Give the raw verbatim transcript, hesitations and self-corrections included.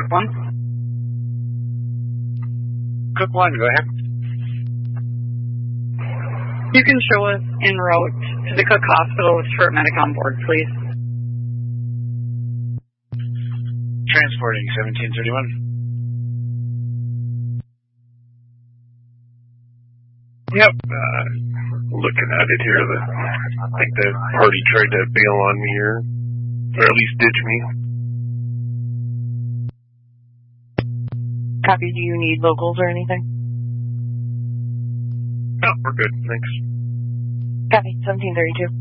Cook one. Cook one, go ahead. You can show us en route to the Cook Hospital with short medic on board, please. Transporting seventeen thirty-one. Yep. Uh, looking at it here, the, I think the party tried to bail on me here, or at least ditch me. Copy, do you need locals or anything? No, we're good, thanks. Copy, seventeen thirty-two.